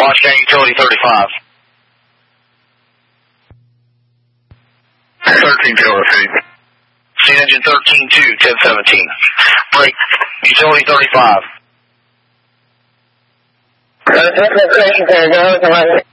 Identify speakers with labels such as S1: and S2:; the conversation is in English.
S1: Washington Utility 35.
S2: 13 Taylor feet.
S1: Sea engine 13-2, 1017. Break, Utility 35.
S3: Station,